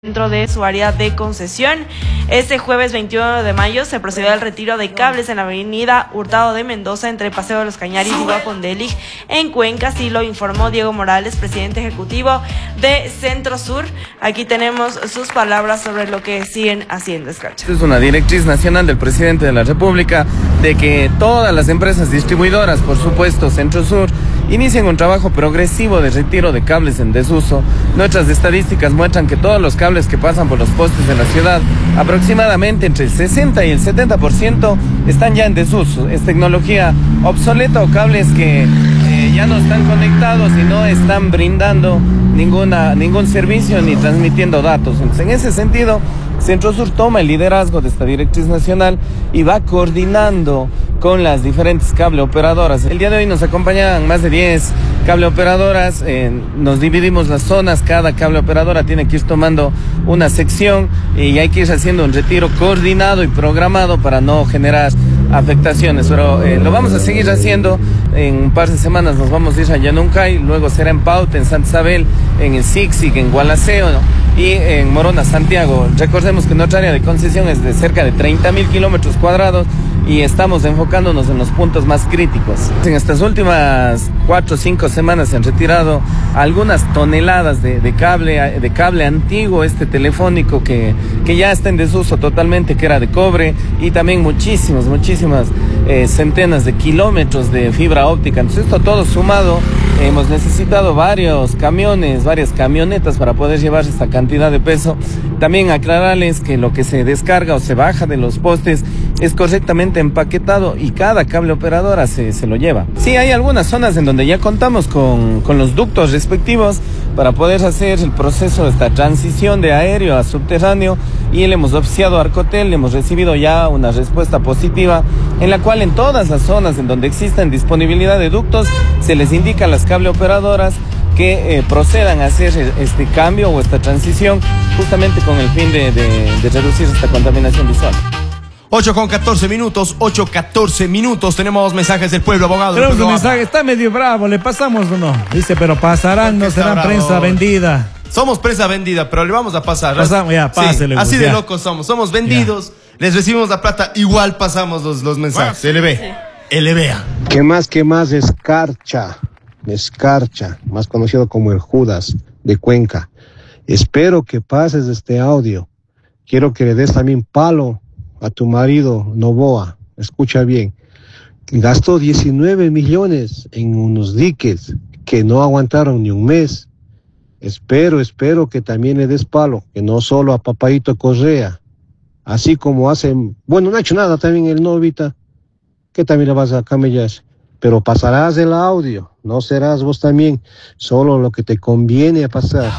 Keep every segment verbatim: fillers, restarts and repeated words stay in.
dentro de su área de concesión. Este jueves veintiuno de mayo se procedió al retiro de cables en la avenida Hurtado de Mendoza entre Paseo de los Cañaris y Guapondelig en Cuenca, así lo informó Diego Morales, presidente ejecutivo de Centro Sur. Aquí tenemos sus palabras sobre lo que siguen haciendo. Escarcha. Esta es una directriz nacional del presidente de la República de que todas las empresas distribuidoras, por supuesto Centro Sur, inicien un trabajo progresivo de retiro de cables en desuso. Nuestras estadísticas muestran que todos los cables que pasan por los postes de la ciudad, aproximadamente entre el sesenta y el setenta por ciento están ya en desuso. Es tecnología obsoleta o cables que eh, ya no están conectados y no están brindando ninguna, ningún servicio ni transmitiendo datos. Entonces, en ese sentido, Centro Sur toma el liderazgo de esta directriz nacional y va coordinando con las diferentes cable operadoras. El día de hoy nos acompañan más de diez cable operadoras, eh, nos dividimos las zonas, cada cable operadora tiene que ir tomando una sección y hay que ir haciendo un retiro coordinado y programado para no generar afectaciones, pero eh, lo vamos a seguir haciendo. En un par de semanas nos vamos a ir a Yanuncay, luego será en Pauta, en Santa Isabel, en el Sixig, en Gualaceo, ¿no? Y en Morona, Santiago. Recordemos que nuestra área de concesión es de cerca de treinta mil kilómetros cuadrados y estamos enfocándonos en los puntos más críticos. En estas últimas cuatro o cinco semanas se han retirado algunas toneladas de, de cable de cable antiguo, este telefónico que, que ya está en desuso totalmente, que era de cobre, y también muchísimos, muchísimas eh, centenas de kilómetros de fibra óptica. Entonces esto todo sumado, hemos necesitado varios camiones, varias camionetas para poder llevar esta cantidad de peso. También aclararles que lo que se descarga o se baja de los postes es correctamente empaquetado y cada cable operadora se, se lo lleva. Sí, hay algunas zonas en donde ya contamos con, con los ductos respectivos para poder hacer el proceso de esta transición de aéreo a subterráneo, y le hemos oficiado a Arcotel, hemos recibido ya una respuesta positiva en la cual en todas las zonas en donde existen disponibilidad de ductos se les indica a las cable operadoras que eh, procedan a hacer este cambio o esta transición justamente con el fin de, de, de reducir esta contaminación visual. ocho con catorce minutos, ocho catorce minutos, tenemos mensajes del pueblo, abogado. Tenemos un mensaje, está medio bravo, ¿le pasamos o no? Dice, pero pasarán, no serán bravo? Prensa vendida. Somos prensa vendida, pero le vamos a pasar. Pasamos, ya, pásele. Sí, así pues, de ya. locos somos, somos vendidos, ya. Les recibimos la plata, igual pasamos los, los mensajes. Se le ve, L B A. ¿Qué más, qué más? Escarcha, Escarcha, más conocido como el Judas de Cuenca. Espero que pases este audio. Quiero que le des también palo a tu marido Novoa. Escucha bien. Gastó diecinueve millones en unos diques que no aguantaron ni un mes. Espero, espero que también le des palo, que no solo a Papaito Correa, así como hacen, bueno, no ha hecho nada también el Novita, que también le vas a camellar, pero pasarás el audio, no serás vos también, solo lo que te conviene a pasar.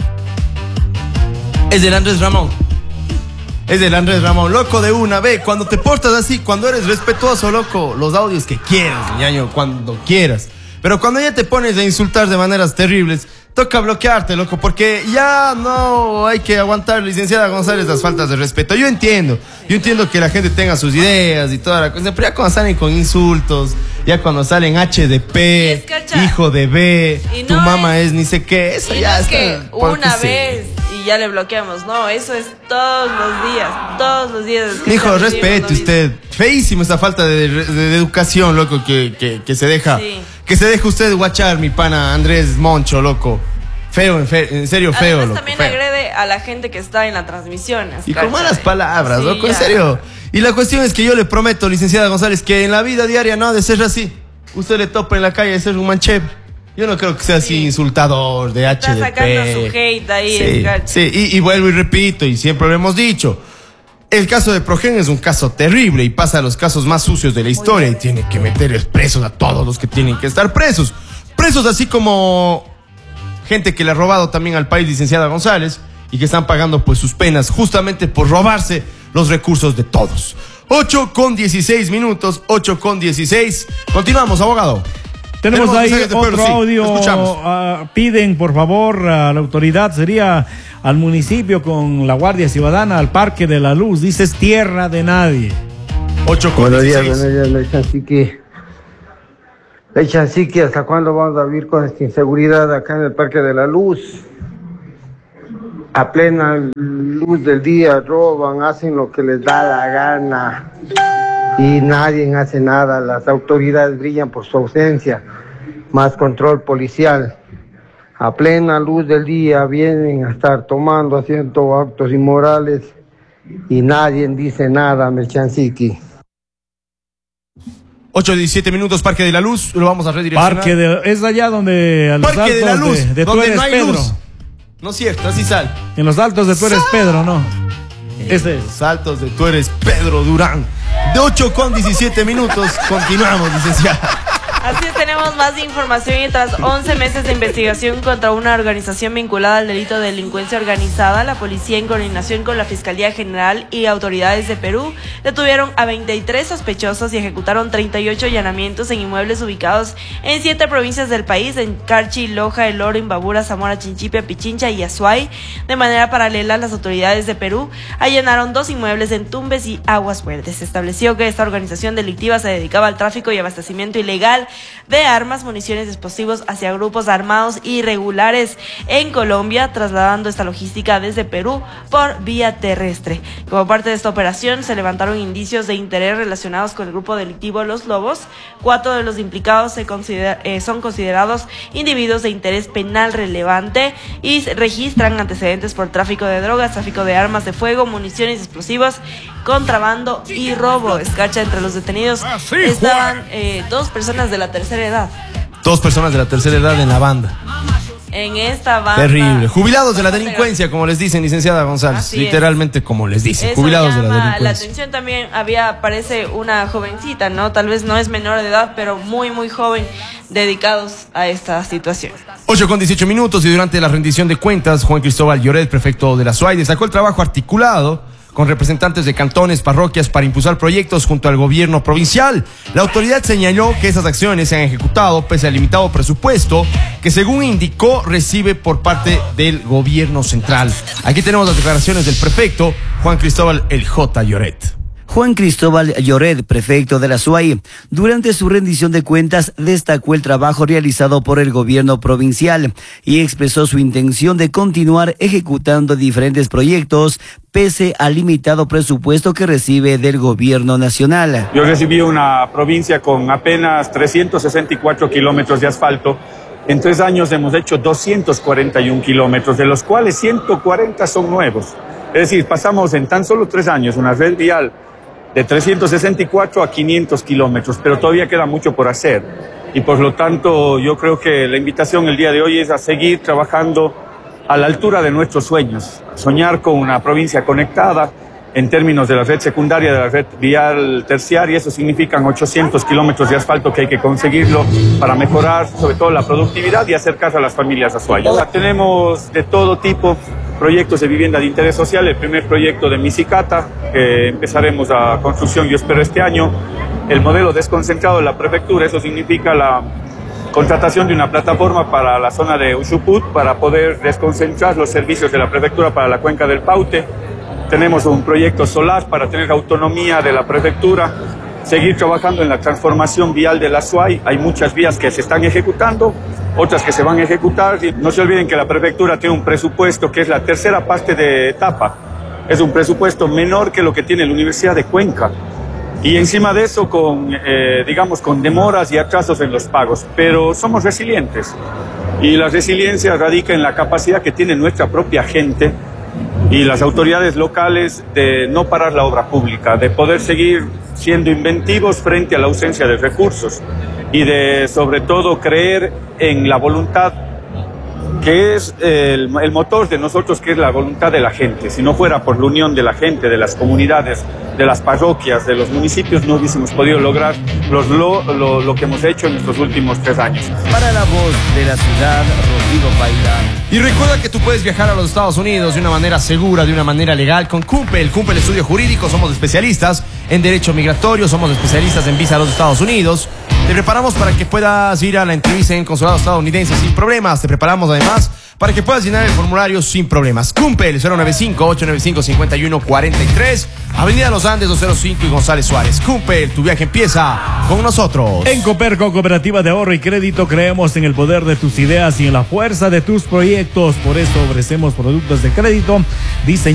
Es del Andrés Ramón. Es del Andrés Ramón, loco de una vez. Cuando te portas así, cuando eres respetuoso, loco, los audios que quieras, ñaño, cuando quieras. Pero cuando ya te pones a insultar de maneras terribles, toca bloquearte, loco, porque ya no hay que aguantar, licenciada González, las faltas de respeto. Yo entiendo, yo entiendo que la gente tenga sus ideas y toda la cosa, pero ya cuando salen con insultos, ya cuando salen H de P, hijo de B, tu no mamá es, es ni sé qué, eso y ya no es está. que una vez y ya le bloqueamos, no, eso es todos los días, todos los días. Hijo, respete usted, feísimo esta falta de, de, de educación, loco, que, que, que se deja, sí. que se deja usted guachar, mi pana Andrés Moncho, loco. Feo, en, fe, en serio, feo, Además, loco. también feo. agrede a la gente que está en la transmisión. Y con malas palabras, sí, loco, ya. en serio. Y la cuestión es que yo le prometo, licenciada González, que en la vida diaria no ha de ser así. Usted le topa en la calle de ser un manchep. Yo no creo que sea así, sí. insultador de H D P. Está sacando su hate ahí, sí, sí. Y, y vuelvo y repito, y siempre lo hemos dicho. El caso de Progen es un caso terrible y pasa a los casos más sucios de la historia y tiene que meterles presos a todos los que tienen que estar presos. Presos así como gente que le ha robado también al país, licenciada González, y que están pagando pues sus penas justamente por robarse los recursos de todos. ocho con dieciséis minutos, ocho con dieciséis. Continuamos, abogado. Tenemos, Tenemos ahí otro pueblo, sí, audio. Uh, piden, por favor, a la autoridad, sería al municipio con la Guardia Ciudadana, al Parque de la Luz. Dice, es tierra de nadie. ocho con buenos dieciséis. días, buenos días, le echan así que, le echan así que hasta cuándo vamos a vivir con esta inseguridad acá en el Parque de la Luz. A plena luz del día roban, hacen lo que les da la gana y nadie hace nada. Las autoridades brillan por su ausencia. Más control policial. A plena luz del día vienen a estar tomando, haciendo actos inmorales y nadie dice nada, Merchansiki. ocho diecisiete minutos, Parque de la Luz, lo vamos a redireccionar. Parque de, es allá donde... A los Parque de la Luz, de, de donde tú eres no hay Pedro. luz. No es cierto, así sale. En los altos de tú eres Pedro, ¿no? Ese es. Los altos de tú eres Pedro Durán. De ocho con diecisiete minutos, continuamos, licenciada. Así es, tenemos más información y tras once meses de investigación contra una organización vinculada al delito de delincuencia organizada, la policía en coordinación con la Fiscalía General y autoridades de Perú detuvieron a veintitrés sospechosos y ejecutaron treinta y ocho allanamientos en inmuebles ubicados en siete provincias del país, en Carchi, Loja, El Oro, Imbabura, Zamora, Chinchipe, Pichincha y Azuay. De manera paralela, las autoridades de Perú allanaron dos inmuebles en Tumbes y Aguas Verdes. Se estableció que esta organización delictiva se dedicaba al tráfico y abastecimiento ilegal de armas, municiones y explosivos hacia grupos armados irregulares en Colombia, trasladando esta logística desde Perú por vía terrestre. Como parte de esta operación se levantaron indicios de interés relacionados con el grupo delictivo Los Lobos. Cuatro de los implicados se considera, eh, son considerados individuos de interés penal relevante y registran antecedentes por tráfico de drogas, tráfico de armas de fuego, municiones y explosivos, contrabando y robo. Escarcha, entre los detenidos estaban eh, dos personas de la tercera edad. Dos personas de la tercera edad en la banda. En esta banda. Terrible. Jubilados de la delincuencia, como les dicen, licenciada González. Así Literalmente, es. Como les dicen. Eso Jubilados de la llama delincuencia. la atención también. Había, parece una jovencita, ¿no? Tal vez no es menor de edad, pero muy, muy joven, dedicados a esta situación. ocho con dieciocho minutos y durante la rendición de cuentas, Juan Cristóbal Lloret, prefecto de la S U A Y, destacó el trabajo articulado con representantes de cantones, parroquias, para impulsar proyectos junto al gobierno provincial. La autoridad señaló que esas acciones se han ejecutado pese al limitado presupuesto que, según indicó, recibe por parte del gobierno central. Aquí tenemos las declaraciones del prefecto Juan Cristóbal El J. Lloret. Juan Cristóbal Lloret, prefecto de la S U A Y, durante su rendición de cuentas destacó el trabajo realizado por el gobierno provincial y expresó su intención de continuar ejecutando diferentes proyectos pese al limitado presupuesto que recibe del gobierno nacional. Yo recibí una provincia con apenas trescientos sesenta y cuatro kilómetros de asfalto. En tres años hemos hecho doscientos cuarenta y uno kilómetros, de los cuales ciento cuarenta son nuevos. Es decir, pasamos en tan solo tres años una red vial de trescientos sesenta y cuatro a quinientos kilómetros, pero todavía queda mucho por hacer. Y por lo tanto, yo creo que la invitación el día de hoy es a seguir trabajando a la altura de nuestros sueños. Soñar con una provincia conectada en términos de la red secundaria, de la red vial terciaria. Eso significan ochocientos kilómetros de asfalto que hay que conseguirlo para mejorar sobre todo la productividad y acercarse a las familias azuayas. Tenemos de todo tipo proyectos de vivienda de interés social. El primer proyecto de Misicata, que empezaremos la construcción, yo espero, este año. El modelo desconcentrado de la prefectura, eso significa la contratación de una plataforma para la zona de Ushuput para poder desconcentrar los servicios de la prefectura para la cuenca del Paute. Tenemos un proyecto solar para tener autonomía de la prefectura, seguir trabajando en la transformación vial de la S U A Y. Hay muchas vías que se están ejecutando, otras que se van a ejecutar. Y no se olviden que la prefectura tiene un presupuesto que es la tercera parte de etapa. Es un presupuesto menor que lo que tiene la Universidad de Cuenca. Y encima de eso, con, eh, digamos, con demoras y atrasos en los pagos. Pero somos resilientes. Y la resiliencia radica en la capacidad que tiene nuestra propia gente y las autoridades locales de no parar la obra pública, de poder seguir siendo inventivos frente a la ausencia de recursos y de, sobre todo, creer en la voluntad que es el, el motor de nosotros, que es la voluntad de la gente. Si no fuera por la unión de la gente, de las comunidades, de las parroquias, de los municipios, no hubiésemos podido lograr los, lo, lo, lo que hemos hecho en estos últimos tres años. Para la voz de la ciudad, Rodrigo Paila. Y recuerda que tú puedes viajar a los Estados Unidos de una manera segura, de una manera legal, con Cumpel. Cumpel Estudio Jurídico. Somos especialistas en derecho migratorio, somos especialistas en visa a los Estados Unidos. Te preparamos para que puedas ir a la entrevista en el consulado estadounidense sin problemas. Te preparamos además para que puedas llenar el formulario sin problemas. Cumple el cero nueve cinco, ocho nueve cinco, cinco uno cuatro tres, Avenida Los Andes doscientos cinco y González Suárez. Cumple, tu viaje empieza con nosotros. En Coperco, Cooperativa de Ahorro y Crédito, creemos en el poder de tus ideas y en la fuerza de tus proyectos. Por eso ofrecemos productos de crédito diseñados